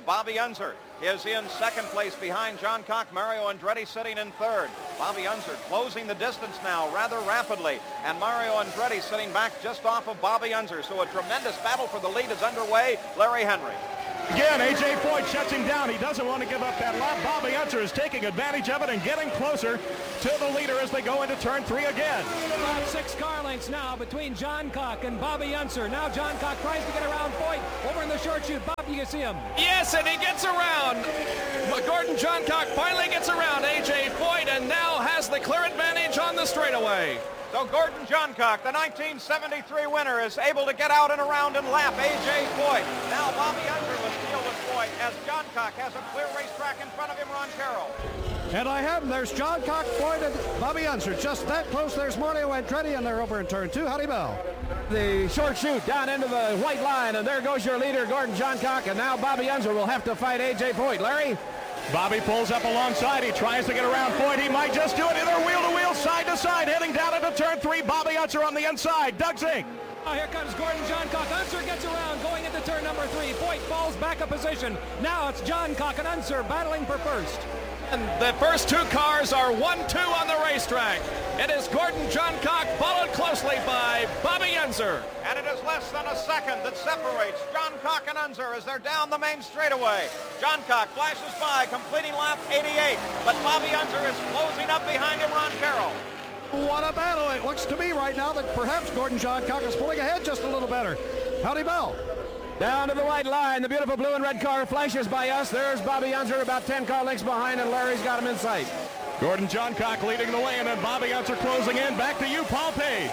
Bobby Unser is in second place behind John Cock. Mario Andretti sitting in third. Bobby Unser closing the distance now rather rapidly. And Mario Andretti sitting back just off of Bobby Unser. So a tremendous battle for the lead is underway. Larry Henry. Again, A J Foyt shuts him down. He doesn't want to give up that lap. Bobby Unser is taking advantage of it and getting closer to the leader as they go into turn three again. About six car lengths now between John Cock and Bobby Unser. Now John Cock tries to get around Foyt over in the short chute. Bob, you can see him. Yes, and he gets around. Gordon John Cock finally gets around A J Foyt and now has the clear advantage on the straightaway. So Gordon John Cock, the nineteen seventy-three winner, is able to get out and around and lap A J Foyt. Now Bobby Unser will steal with Foyt as John Cock has a clear racetrack in front of him, Ron Carroll. And I have him. There's John Cock, Foyt, and Bobby Unser. Just that close. There's Mario Andretti, and they're over in turn two. Howdy, Bell. The short chute down into the white line, and there goes your leader, Gordon John Cock, and now Bobby Unser will have to fight A J Foyt. Larry? Bobby pulls up alongside. He tries to get around Foyt. He might just do it. They're wheel-to-wheel, side-to-side, heading down into turn three. Bobby Unser on the inside. Doug Zink. Oh, here comes Gordon John Cock. Unser gets around, going into turn number three. Foyt falls back a position. Now it's John Cock and Unser battling for first. And the first two cars are one two on the racetrack. It is Gordon John Cock, followed closely by Bobby Unser. And it is less than a second that separates John Cock and Unser as they're down the main straightaway. John Cock flashes by, completing lap eighty-eight, but Bobby Unser is closing up behind him, Ron Carroll. What a battle. It looks to me right now that perhaps Gordon John Cock is pulling ahead just a little better. Howdy, Bell. Down to the white line, the beautiful blue and red car flashes by us. There's Bobby Unser about ten car lengths behind, and Larry's got him in sight. Gordon John Cock leading the way, and then Bobby Unser closing in. Back to you, Paul Page.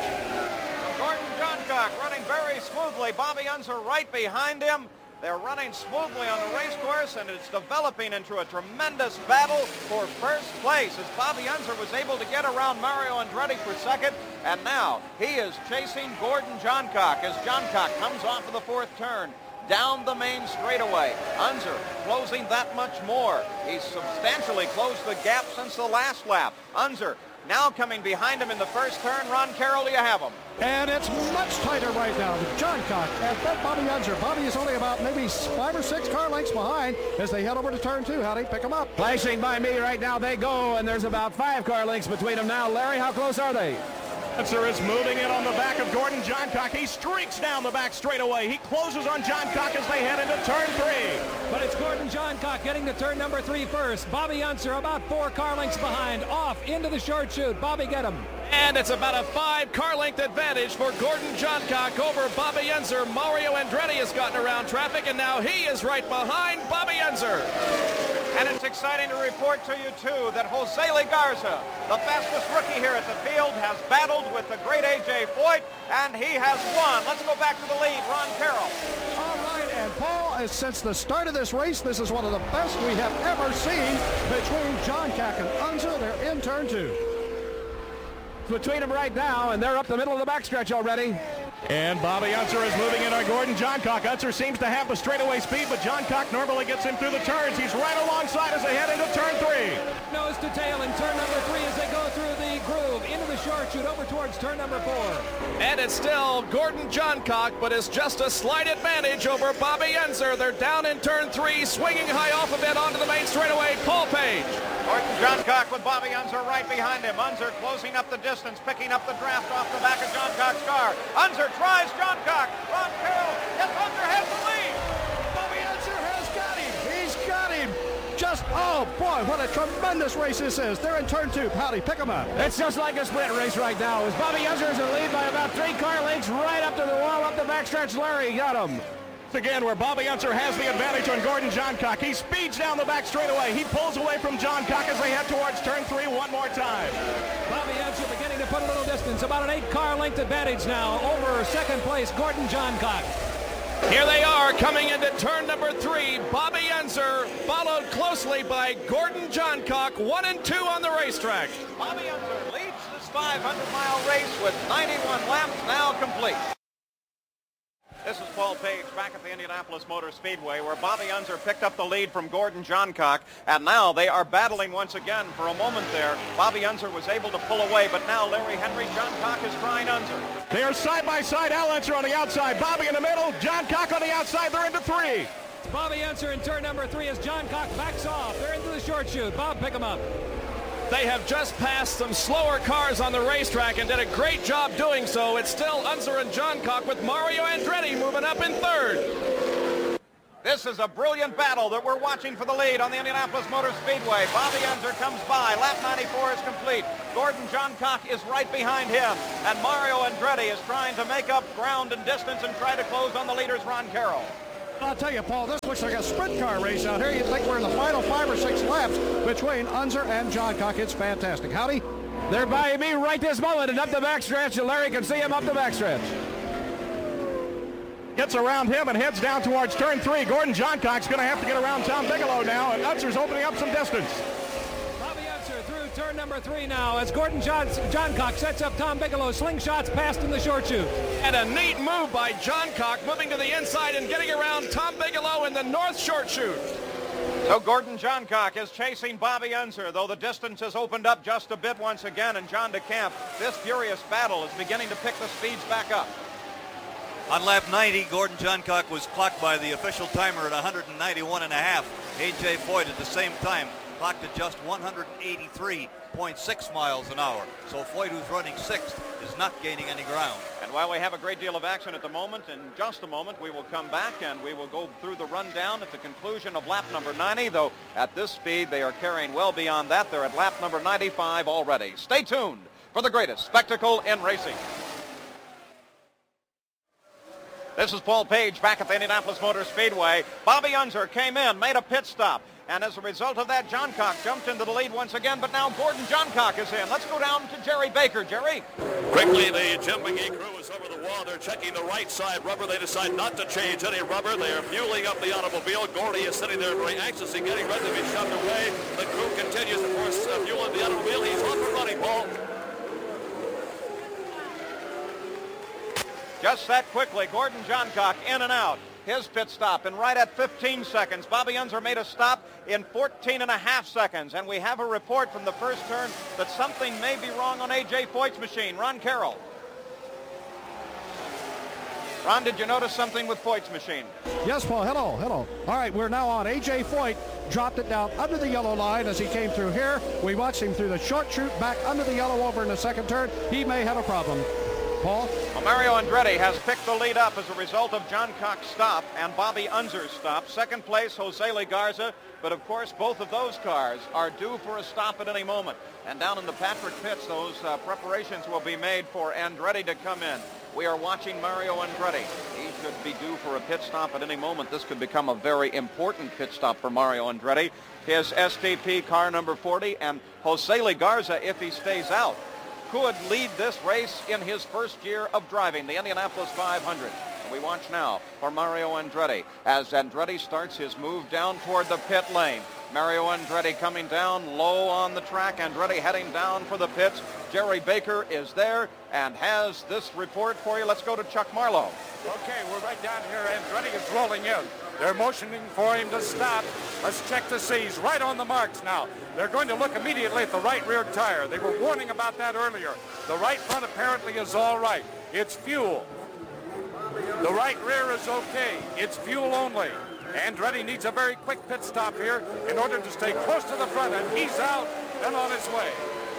Gordon John Cock running very smoothly. Bobby Unser right behind him. They're running smoothly on the race course, and it's developing into a tremendous battle for first place as Bobby Unser was able to get around Mario Andretti for second, and now he is chasing Gordon John Cock as John Cock comes off of the fourth turn down the main straightaway. Unser closing that much more. He's substantially closed the gap since the last lap. Unser now coming behind him in the first turn. Ron Carroll, you have him. And it's much tighter right now. John Cock and Bobby Unser. Bobby is only about maybe five or six car lengths behind as they head over to turn two. Howdy, pick them up. Flashing by me right now, they go, and there's about five car lengths between them now. Larry, how close are they? Unser is moving in on the back of Gordon John Cock. He streaks down the back straightaway. He closes on John Cock as they head into turn three. But it's Gordon John Cock getting to turn number three first. Bobby Unser about four car lengths behind, off into the short chute. Bobby, get him. And it's about a five car length advantage for Gordon John Cock over Bobby Unser. Mario Andretti has gotten around traffic, and now he is right behind Bobby Unser. And it's exciting to report to you, too, that Jose Legarza, the fastest rookie here at the field, has battled with the great A J Foyt, and he has won. Let's go back to the lead. Ron Carroll. All right, and Paul, as since the start of this race, this is one of the best we have ever seen between John Cock and Unser. They're in turn two. Between them right now, and they're up the middle of the backstretch already. And Bobby Unser is moving in on Gordon John Cock. Unser seems to have the straightaway speed, but John Cock normally gets him through the turns. He's right alongside as they head into turn three. Nose to tail in turn number three as they go through the groove into the short chute over towards turn number four. And it's still Gordon John Cock, but it's just a slight advantage over Bobby Unser. They're down in turn three, swinging high off of it onto the main straightaway. Paul Page. Gordon John Cock with Bobby Unser right behind him. Unser closing up the distance, picking up the draft off the back of John Cock's car. Unser tries John Cock. Ron Carroll. Yes, Unser has the lead. Bobby Unser has got him. He's got him. Just, oh boy, what a tremendous race this is. They're in turn two. Howdy, pick them up. It's just like a sprint race right now. As Bobby Unser is in the lead by about three car lengths right up to the wall, up the backstretch. Larry got him. Again, where Bobby Unser has the advantage on Gordon John Cock. He speeds down the back straightaway. He pulls away from John Cock as they head towards turn three one more time. Bobby Unser beginning to put a little distance, about an eight car length advantage now over second place Gordon John Cock. Here they are coming into turn number three. Bobby Unser followed closely by Gordon John Cock, one and two on the racetrack. Bobby Unser leads this five hundred mile race with ninety-one laps now complete. This is Paul Page back at the Indianapolis Motor Speedway where Bobby Unser picked up the lead from Gordon John Cock, and now they are battling once again. For a moment there, Bobby Unser was able to pull away, but now Larry Henry, John Cock is trying Unser. They are side by side. Al Unser on the outside, Bobby in the middle, John Cock on the outside. They're into three. Bobby Unser in turn number three as John Cock backs off. They're into the short chute. Bob, pick them up. They have just passed some slower cars on the racetrack and did a great job doing so. It's still Unser and John Cock with Mario Andretti moving up in third. This is a brilliant battle that we're watching for the lead on the Indianapolis Motor Speedway. Bobby Unser comes by. Lap ninety-four is complete. Gordon John Cock is right behind him. And Mario Andretti is trying to make up ground and distance and try to close on the leaders, Ron Carroll. I'll tell you, Paul, this looks like a sprint car race out here. You'd think we're in the final five or six laps between Unser and John Cock. It's fantastic. Howdy? They're by me right this moment and up the backstretch, and Larry can see him up the backstretch. Gets around him and heads down towards turn three. Gordon John Cock's going to have to get around Tom Bigelow now, and Unser's opening up some distance. Bobby Unser through turn number three now as Gordon John, John Cock sets up Tom Bigelow. Slingshots past in the short chute. And a neat move by John Cock, moving to the inside and getting around Tom Bigelow in the north short chute. So Gordon John Cock is chasing Bobby Unser, though the distance has opened up just a bit once again, and John DeCamp, this furious battle is beginning to pick the speeds back up. On lap ninety, Gordon John Cock was clocked by the official timer at one ninety-one and a half. A J Foyt at the same time clocked at just one eighty-three point six miles an hour. So Foyt, who's running sixth, is not gaining any ground. And while we have a great deal of action at the moment, in just a moment we will come back and we will go through the rundown at the conclusion of lap number ninety, though at this speed they are carrying well beyond that. They're at lap number ninety-five already. Stay tuned for the greatest spectacle in racing. This is Paul Page back at the Indianapolis Motor Speedway. Bobby Unser came in, made a pit stop, and as a result of that, John Cock jumped into the lead once again, but now Gordon John Cock is in. Let's go down to Jerry Baker. Jerry? Quickly, the Jim McGee crew is over the wall. They're checking the right side rubber. They decide not to change any rubber. They are fueling up the automobile. Gordy is sitting there very anxiously getting ready to be shoved away. The crew continues, of course, uh, fueling the automobile. He's off and running, Paul. Just that quickly, Gordon John Cock in and out. His pit stop in right at fifteen seconds. Bobby Unser made a stop in fourteen and a half seconds. And we have a report from the first turn that something may be wrong on A J Foyt's machine. Ron Carroll. Ron, did you notice something with Foyt's machine? Yes, Paul. Hello, hello. All right, we're now on. A J Foyt dropped it down under the yellow line as he came through here. We watched him through the short chute back under the yellow over in the second turn. He may have a problem. Paul? Well, Mario Andretti has picked the lead up as a result of John Cock's stop and Bobby Unser's stop. Second place, Jose Legarza. But, of course, both of those cars are due for a stop at any moment. And down in the Patrick pits, those uh, preparations will be made for Andretti to come in. We are watching Mario Andretti. He should be due for a pit stop at any moment. This could become a very important pit stop for Mario Andretti. His S T P car number forty, and Jose Legarza, if he stays out, could lead this race in his first year of driving the Indianapolis five hundred. And we watch now for Mario Andretti as Andretti starts his move down toward the pit lane. Mario Andretti coming down low on the track. Andretti heading down for the pits. Jerry Baker is there and has this report for you. Let's go to Chuck Marlowe. Okay, we're right down here. Andretti is rolling in. They're motioning for him to stop. Let's check to see. He's right on the marks now. They're going to look immediately at the right rear tire. They were warning about that earlier. The right front apparently is all right. It's fuel. The right rear is okay. It's fuel only. Andretti needs a very quick pit stop here in order to stay close to the front, and he's out and on his way.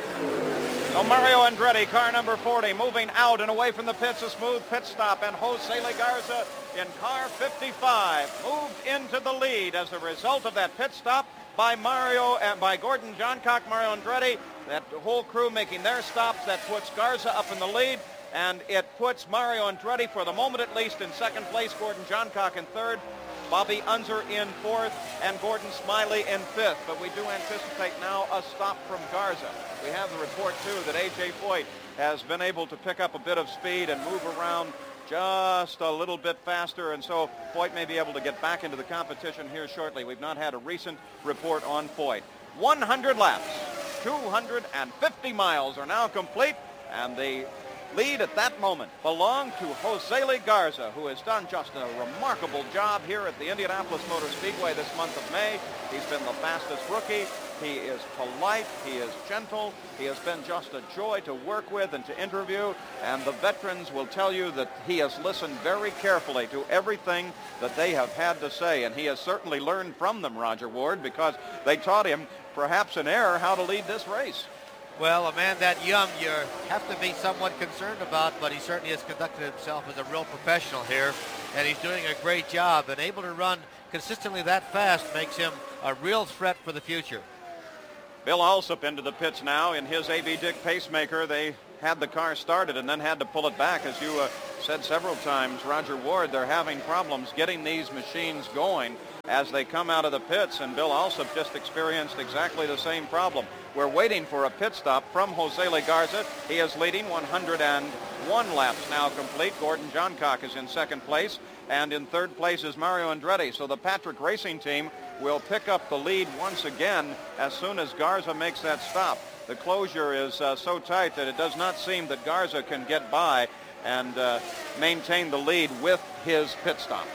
So Mario Andretti, car number forty, moving out and away from the pits, a smooth pit stop, and Jose Legarza in car fifty-five moved into the lead as a result of that pit stop by Mario and by Gordon John Cock, Mario Andretti. That whole crew making their stops. That puts Garza up in the lead, and it puts Mario Andretti, for the moment at least, in second place. Gordon John Cock in third. Bobby Unser in fourth, and Gordon Smiley in fifth. But we do anticipate now a stop from Garza. We have the report, too, that A J Foyt has been able to pick up a bit of speed and move around just a little bit faster, and so Foyt may be able to get back into the competition here shortly. We've not had a recent report on Foyt. one hundred laps, two hundred fifty miles are now complete, and the lead at that moment belonged to Jose Lee Garza, who has done just a remarkable job here at the Indianapolis Motor Speedway this month of May. He's been the fastest rookie. He is polite. He is gentle. He has been just a joy to work with and to interview. And the veterans will tell you that he has listened very carefully to everything that they have had to say. And he has certainly learned from them, Roger Ward, because they taught him, perhaps in error, how to lead this race. Well, a man that young, you have to be somewhat concerned about, but he certainly has conducted himself as a real professional here, and he's doing a great job. And able to run consistently that fast makes him a real threat for the future. Bill Alsop into the pits now in his A B Dick pacemaker. They had the car started and then had to pull it back. As you uh, said several times, Roger Ward, they're having problems getting these machines going as they come out of the pits, and Bill Alsop just experienced exactly the same problem. We're waiting for a pit stop from Jose Lee Garza. He is leading one hundred one laps now complete. Gordon Johncock is in second place, and in third place is Mario Andretti. So the Patrick Racing Team will pick up the lead once again as soon as Garza makes that stop. The closure is uh, so tight that it does not seem that Garza can get by and uh, maintain the lead with his pit stop.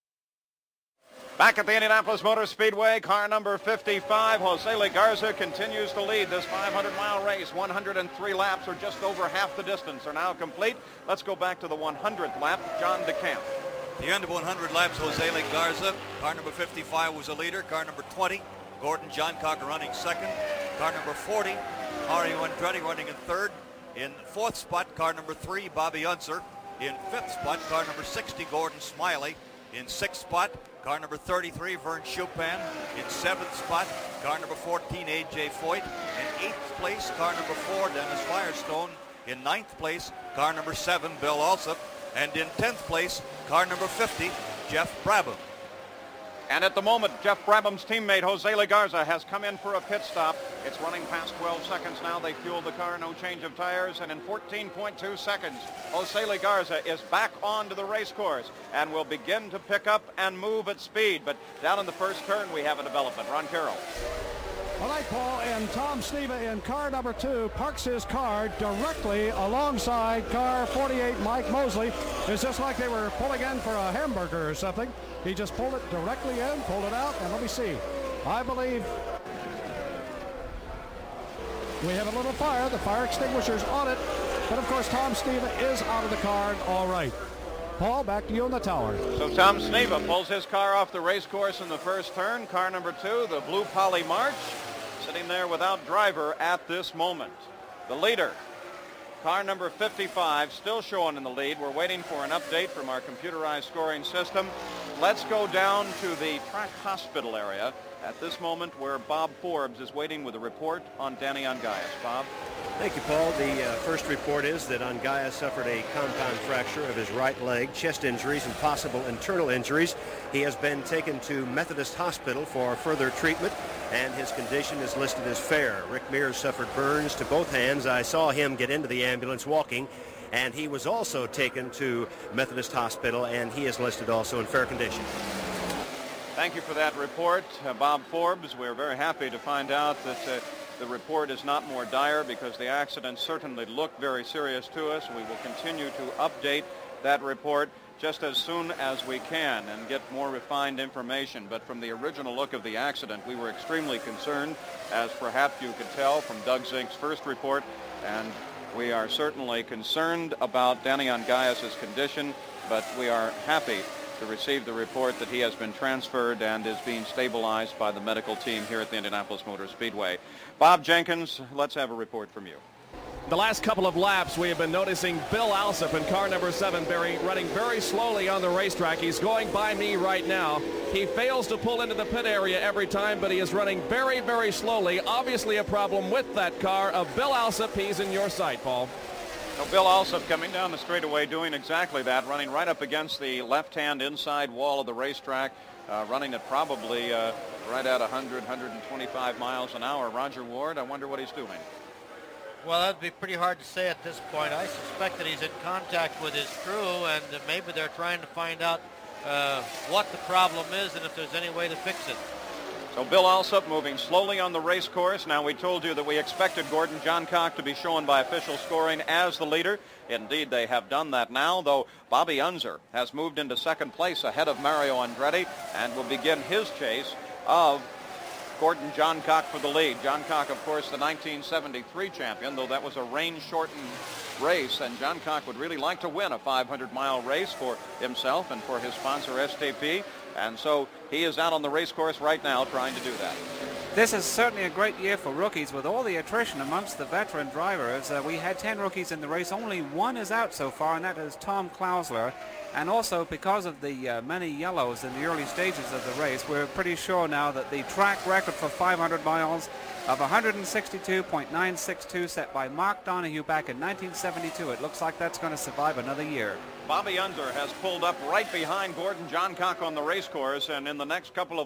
Back at the Indianapolis Motor Speedway, car number fifty-five, Jose Lee Garza continues to lead this five hundred mile race. one hundred three laps, or just over half the distance, are now complete. Let's go back to the one hundredth lap. John DeCamp. The end of one hundred laps, Jose Lee Garza. Car number fifty-five was a leader. Car number twenty, Gordon Johncock running second. Car number forty, Mario Andretti running in third. In fourth spot, car number three, Bobby Unser. In fifth spot, car number sixty, Gordon Smiley. In sixth spot, car number thirty-three, Vern Chupin. In seventh spot, car number fourteen, A J Foyt. In eighth place, car number four, Dennis Firestone. In ninth place, car number seven, Bill Alsop. And in tenth place, car number fifty, Jeff Brabham. And at the moment, Jeff Brabham's teammate, Jose Lee Garza, has come in for a pit stop. It's running past twelve seconds now. They fueled the car, no change of tires. And in fourteen point two seconds, Jose Lee Garza is back onto the race course and will begin to pick up and move at speed. But down in the first turn, we have a development. Ron Carroll. All right, Paul, and Tom Sneva in car number two parks his car directly alongside car forty-eight, Mike Mosley. It's just like they were pulling in for a hamburger or something. He just pulled it directly in, pulled it out, and let me see. I believe we have a little fire. The fire extinguisher's on it, but of course Tom Sneva is out of the car. All right. Paul, back to you in the tower. So Tom Sneva pulls his car off the race course in the first turn. Car number two, the Blue Poly March, sitting there without driver at this moment. The leader, car number fifty-five, still showing in the lead. We're waiting for an update from our computerized scoring system. Let's go down to the track hospital area at this moment, where Bob Forbes is waiting with a report on Danny Ongais. Bob? Thank you, Paul. The uh, first report is that Ongais suffered a compound fracture of his right leg, chest injuries, and possible internal injuries. He has been taken to Methodist Hospital for further treatment, and his condition is listed as fair. Rick Mears suffered burns to both hands. I saw him get into the ambulance walking, and he was also taken to Methodist Hospital, and he is listed also in fair condition. Thank you for that report, uh, Bob Forbes. We're very happy to find out that uh, the report is not more dire, because the accident certainly looked very serious to us. We will continue to update that report just as soon as we can and get more refined information. But from the original look of the accident, we were extremely concerned, as perhaps you could tell from Doug Zink's first report, and we are certainly concerned about Danny Ongais' condition, but we are happy to receive the report that he has been transferred and is being stabilized by the medical team here at the Indianapolis Motor Speedway. Bob Jenkins, let's have a report from you. The last couple of laps, we have been noticing Bill Alsop in car number seven, Barry, running very slowly on the racetrack. He's going by me right now. He fails to pull into the pit area every time, but he is running very, very slowly. Obviously a problem with that car of Bill Alsop. He's in your sight, Paul. So Bill Alsop coming down the straightaway doing exactly that, running right up against the left-hand inside wall of the racetrack, uh, running at probably uh, right at one hundred, one twenty-five miles an hour. Roger Ward, I wonder what he's doing. Well, that'd be pretty hard to say at this point. I suspect that he's in contact with his crew, and uh, maybe they're trying to find out uh, what the problem is and if there's any way to fix it. So Bill Alsop moving slowly on the race course. Now, we told you that we expected Gordon Johncock to be shown by official scoring as the leader. Indeed, they have done that now, though Bobby Unser has moved into second place ahead of Mario Andretti and will begin his chase of Gordon Johncock for the lead. Johncock, of course, the nineteen seventy-three champion, though that was a rain-shortened race, and Johncock would really like to win a five hundred mile race for himself and for his sponsor S T P, and so he is out on the race course right now trying to do that. This is certainly a great year for rookies with all the attrition amongst the veteran drivers. Uh, we had ten rookies in the race. Only one is out so far, and that is Tom Klausler. And also, because of the uh, many yellows in the early stages of the race, we're pretty sure now that the track record for five hundred miles of one sixty-two point nine six two set by Mark Donohue back in nineteen seventy-two, it looks like that's going to survive another year. Bobby Unser has pulled up right behind Gordon Johncock on the race course, and in the next couple of